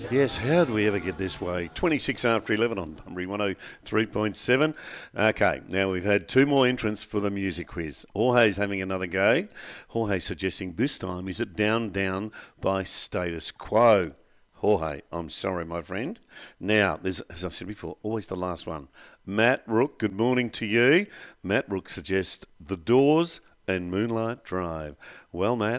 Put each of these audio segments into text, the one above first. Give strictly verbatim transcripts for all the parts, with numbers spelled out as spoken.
Yes, how do we ever get this way? twenty-six after eleven on Bunbury one oh three point seven. Okay, now we've had two more entrants for the music quiz. Jorge's having another go. Jorge suggesting this time, is it Down Down by Status Quo? Jorge, I'm sorry, my friend. Now, there's, as I said before, always the last one. Matt Rook, good morning to you. Matt Rook suggests The Doors and Moonlight Drive. Well, Matt.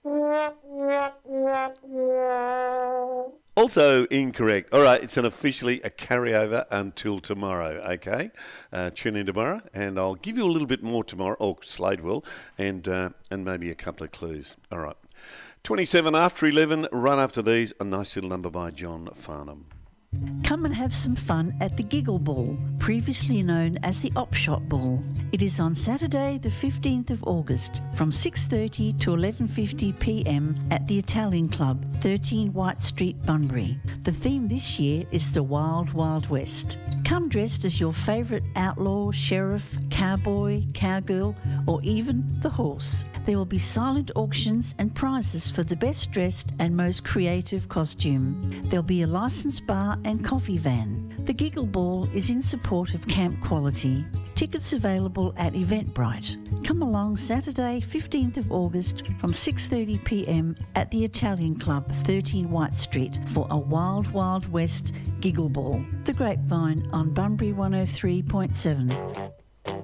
Also incorrect. All right, it's an officially a carryover until tomorrow, okay? Uh, tune in tomorrow, and I'll give you a little bit more tomorrow, or Slade will, and uh, and maybe a couple of clues. All right. twenty-seven after eleven, run after these, a nice little number by John Farnham. Come and have some fun at the Giggle Ball, previously known as the Opshot Ball. It is on Saturday the fifteenth of August from six thirty to eleven fifty p m at the Italian Club, thirteen White Street, Bunbury. The theme this year is the Wild Wild West. Come dressed as your favourite outlaw, sheriff, cowboy, cowgirl, or even the horse. There will be silent auctions and prizes for the best dressed and most creative costume. There'll be a licensed bar and coffee van. The Giggle Ball is in support of Camp Quality. Tickets available at Eventbrite. Come along Saturday, fifteenth of August from six thirty p m at the Italian Club, thirteen White Street for a Wild Wild West Giggle Ball. The Grapevine on Bunbury one oh three point seven.